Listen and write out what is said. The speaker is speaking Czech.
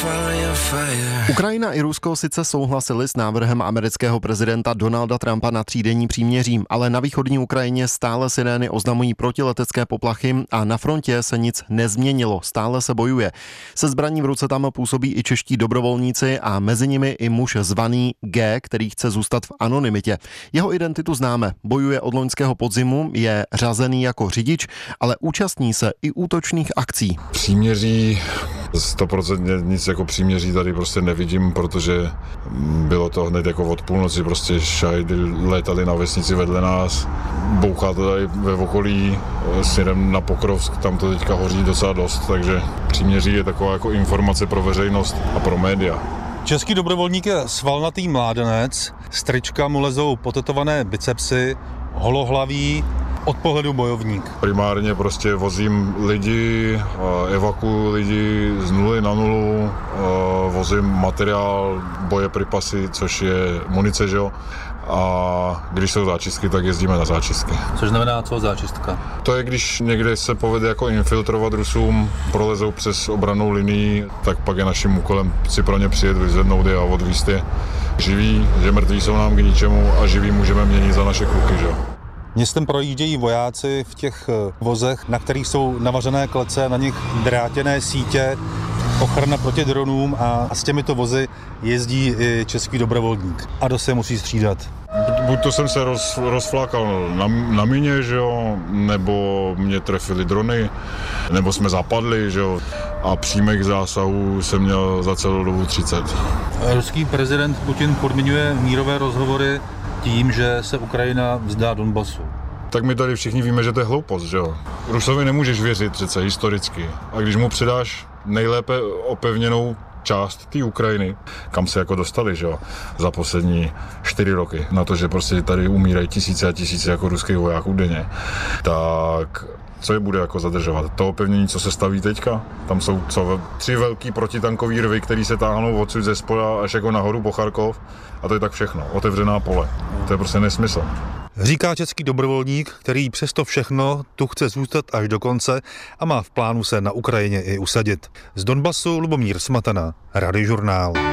Ukrajina i Rusko sice souhlasili s návrhem amerického prezidenta Donalda Trumpa na třídenní příměří, ale na východní Ukrajině stále sirény oznamují protiletecké poplachy a na frontě se nic nezměnilo, stále se bojuje. Se zbraní v ruce tam působí i čeští dobrovolníci a mezi nimi i muž zvaný G, který chce zůstat v anonymitě. Jeho identitu známe, bojuje od loňského podzimu, je řazený jako řidič, ale účastní se i útočných akcí. Příměří 100% nic jako příměří tady prostě nevidím, protože bylo to hned jako od půlnoci, prostě šajdy létali na vesnici vedle nás, bouchá to tady ve okolí, směrem na Pokrovsk, tam to teďka hoří docela dost, takže příměří je taková jako informace pro veřejnost a pro média. Český dobrovolník je svalnatý mládenec, z trička mu lezou potetované bicepsy, holohlaví, od pohledu bojovník. Primárně prostě vozím lidi, evakuuju lidi z nuly na nulu, vozím materiál, bojepripasy, což je munice, že jo? A když jsou záčistky, tak jezdíme na záčistky. Což znamená co záčistka? To je, když někde se povede jako infiltrovat Rusům, prolezou přes obrannou linii, tak pak je naším úkolem si pro ně přijet, vyzvednout je a odvízt je živí, že mrtví jsou nám k ničemu a živí můžeme měnit za naše kluky, že jo. Městem projíždějí vojáci v těch vozech, na kterých jsou navařené klece, na nich drátěné sítě, ochrana proti dronům a s těmito vozy jezdí i český dobrovolník. A dost se musí střídat. Buď to jsem se rozflákal na mině, že jo, nebo mě trefily drony, nebo jsme zapadli, že jo, a přímých zásahů jsem měl za celou dobu 30. Ruský prezident Putin podmiňuje mírové rozhovory tím, že se Ukrajina vzdá Donbasu. Tak my tady všichni víme, že to je hloupost, že jo. Rusovi nemůžeš věřit přece historicky. A když mu předáš nejlépe opevněnou část té Ukrajiny, kam se jako dostali, že jo, za poslední 4 roky, na to, že prostě tady umírají tisíce a tisíce jako ruských vojáků denně, tak co je bude jako zadržovat? To opevnění, co se staví teďka? Tam jsou 3 velký protitankový rvy, který se táhnou odsud ze spoda až jako nahoru po Charkov a to je tak všechno. Otevřená pole. To je prostě nesmysl. Říká český dobrovolník, který přesto všechno tu chce zůstat až do konce a má v plánu se na Ukrajině i usadit. Z Donbasu Lubomír Smatana, Radiožurnál.